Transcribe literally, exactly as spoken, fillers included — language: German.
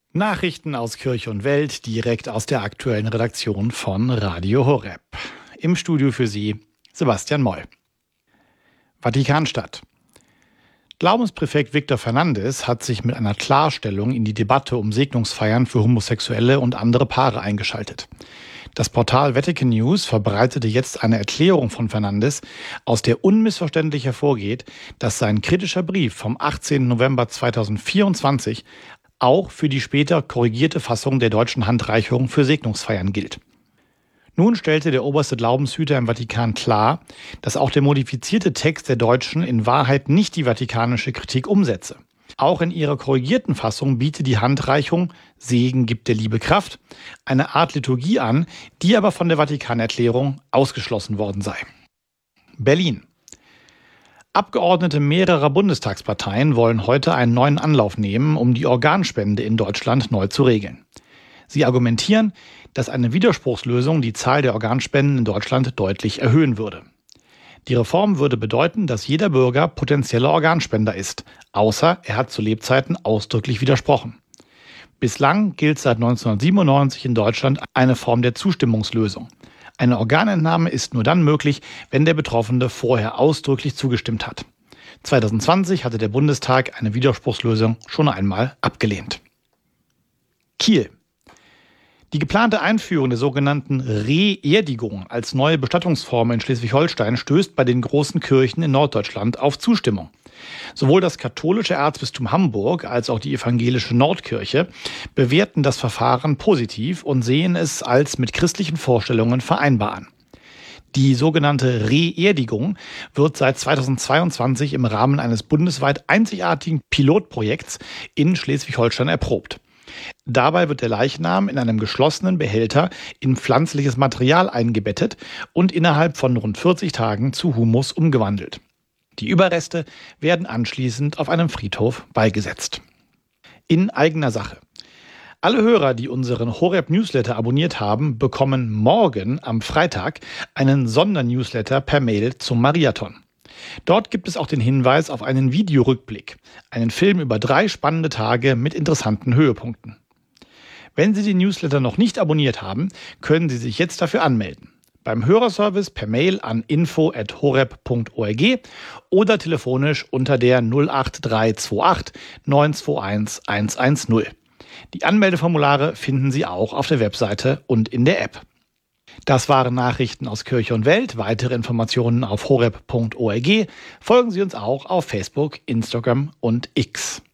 Nachrichten aus Kirche und Welt direkt aus der aktuellen Redaktion von Radio Horeb. Im Studio für Sie Sebastian Moll. Vatikanstadt. Glaubenspräfekt Victor Fernandes hat sich mit einer Klarstellung in die Debatte um Segnungsfeiern für Homosexuelle und andere Paare eingeschaltet. Das Portal Vatican News verbreitete jetzt eine Erklärung von Fernandes, aus der unmissverständlich hervorgeht, dass sein kritischer Brief vom achtzehnten November zweitausendvierundzwanzig auch für die später korrigierte Fassung der deutschen Handreichung für Segnungsfeiern gilt. Nun stellte der oberste Glaubenshüter im Vatikan klar, dass auch der modifizierte Text der Deutschen in Wahrheit nicht die vatikanische Kritik umsetze. Auch in ihrer korrigierten Fassung bietet die Handreichung Segen gibt der Liebe Kraft eine Art Liturgie an, die aber von der Vatikanerklärung ausgeschlossen worden sei. Berlin. Abgeordnete mehrerer Bundestagsparteien wollen heute einen neuen Anlauf nehmen, um die Organspende in Deutschland neu zu regeln. Sie argumentieren, dass eine Widerspruchslösung die Zahl der Organspenden in Deutschland deutlich erhöhen würde. Die Reform würde bedeuten, dass jeder Bürger potenzieller Organspender ist, außer er hat zu Lebzeiten ausdrücklich widersprochen. Bislang gilt seit neunzehnhundertsiebenundneunzig in Deutschland eine Form der Zustimmungslösung. Eine Organentnahme ist nur dann möglich, wenn der Betroffene vorher ausdrücklich zugestimmt hat. zweitausendzwanzig hatte der Bundestag eine Widerspruchslösung schon einmal abgelehnt. Kiel. Die geplante Einführung der sogenannten Re-Erdigung als neue Bestattungsform in Schleswig-Holstein stößt bei den großen Kirchen in Norddeutschland auf Zustimmung. Sowohl das katholische Erzbistum Hamburg als auch die evangelische Nordkirche bewerten das Verfahren positiv und sehen es als mit christlichen Vorstellungen vereinbar an. Die sogenannte Re-Erdigung wird seit zweitausendzweiundzwanzig im Rahmen eines bundesweit einzigartigen Pilotprojekts in Schleswig-Holstein erprobt. Dabei wird der Leichnam in einem geschlossenen Behälter in pflanzliches Material eingebettet und innerhalb von rund vierzig Tagen zu Humus umgewandelt. Die Überreste werden anschließend auf einem Friedhof beigesetzt. In eigener Sache. Alle Hörer, die unseren Horeb-Newsletter abonniert haben, bekommen morgen am Freitag einen Sondernewsletter per Mail zum Mariathon. Dort gibt es auch den Hinweis auf einen Videorückblick, einen Film über drei spannende Tage mit interessanten Höhepunkten. Wenn Sie den Newsletter noch nicht abonniert haben, können Sie sich jetzt dafür anmelden. Beim Hörerservice per Mail an info at horeb punkt org oder telefonisch unter der null acht drei zwei acht neun zwei eins eins eins null. Die Anmeldeformulare finden Sie auch auf der Webseite und in der App. Das waren Nachrichten aus Kirche und Welt. Weitere Informationen auf horeb punkt org. Folgen Sie uns auch auf Facebook, Instagram und X.